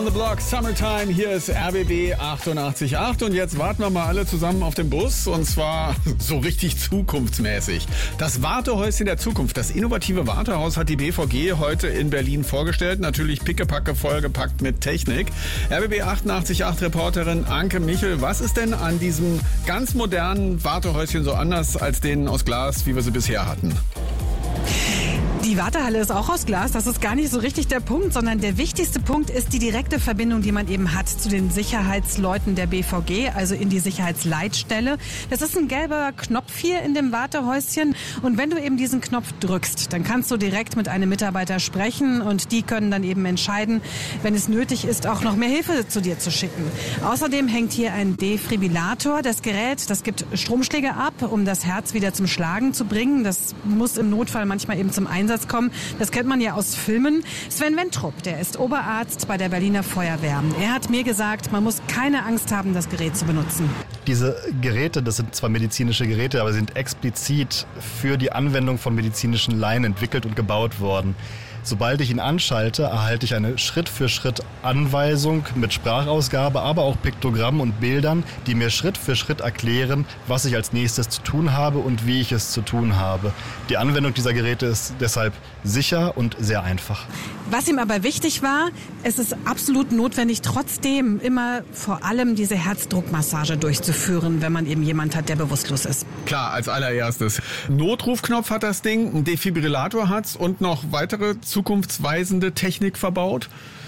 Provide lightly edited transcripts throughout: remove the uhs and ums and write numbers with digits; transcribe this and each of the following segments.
On the Block, Summertime, hier ist RBB 88.8 und jetzt warten wir mal alle zusammen auf den Bus und zwar so richtig zukunftsmäßig. Das Wartehäuschen der Zukunft, das innovative Wartehaus hat die BVG heute in Berlin vorgestellt, natürlich pickepacke vollgepackt mit Technik. RBB 88.8 Reporterin Anke Michel, was ist denn an diesem ganz modernen Wartehäuschen so anders als denen aus Glas, wie wir sie bisher hatten? Die Wartehalle ist auch aus Glas, das ist gar nicht so richtig der Punkt, sondern der wichtigste Punkt ist die direkte Verbindung, die man eben hat zu den Sicherheitsleuten der BVG, also in die Sicherheitsleitstelle. Das ist ein gelber Knopf hier in dem Wartehäuschen und wenn du eben diesen Knopf drückst, dann kannst du direkt mit einem Mitarbeiter sprechen und die können dann eben entscheiden, wenn es nötig ist, auch noch mehr Hilfe zu dir zu schicken. Außerdem hängt hier ein Defibrillator. Das Gerät, das gibt Stromschläge ab, um das Herz wieder zum Schlagen zu bringen. Das muss im Notfall manchmal eben zum Einsatz kommen. Das kennt man ja aus Filmen. Sven Wentrup, der ist Oberarzt bei der Berliner Feuerwehr. Er hat mir gesagt, man muss keine Angst haben, das Gerät zu benutzen. Diese Geräte, das sind zwar medizinische Geräte, aber sind explizit für die Anwendung von medizinischen Laien entwickelt und gebaut worden. Sobald ich ihn anschalte, erhalte ich eine Schritt-für-Schritt-Anweisung mit Sprachausgabe, aber auch Piktogrammen und Bildern, die mir Schritt für Schritt erklären, was ich als nächstes zu tun habe und wie ich es zu tun habe. Die Anwendung dieser Geräte ist deshalb sicher und sehr einfach. Was ihm aber wichtig war, es ist absolut notwendig, trotzdem immer vor allem diese Herzdruckmassage durchzuführen, wenn man eben jemand hat, der bewusstlos ist. Klar, als allererstes. Notrufknopf hat das Ding, ein Defibrillator hat's und noch weitere zukunftsweisende Technik verbaut?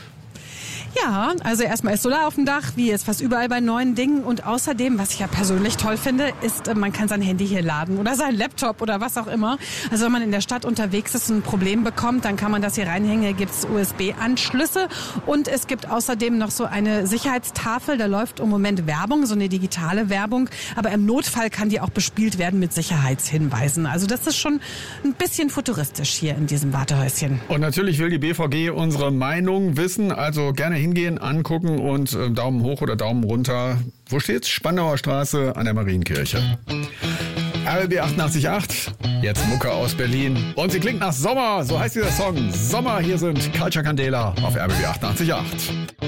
Ja, also erstmal ist Solar auf dem Dach, wie jetzt fast überall bei neuen Dingen. Und außerdem, was ich ja persönlich toll finde, ist, man kann sein Handy hier laden oder sein Laptop oder was auch immer. Also wenn man in der Stadt unterwegs ist und ein Problem bekommt, dann kann man das hier reinhängen. Hier gibt's USB-Anschlüsse und es gibt außerdem noch so eine Sicherheitstafel. Da läuft im Moment Werbung, so eine digitale Werbung. Aber im Notfall kann die auch bespielt werden mit Sicherheitshinweisen. Also das ist schon ein bisschen futuristisch hier in diesem Wartehäuschen. Und natürlich will die BVG unsere Meinung wissen, also gerne hingehen, angucken und Daumen hoch oder Daumen runter. Wo steht's? Spandauer Straße an der Marienkirche. RBB 88.8, jetzt Mucke aus Berlin. Und sie klingt nach Sommer, so heißt dieser Song. Sommer, hier sind Culture Candela auf RBB 88.8.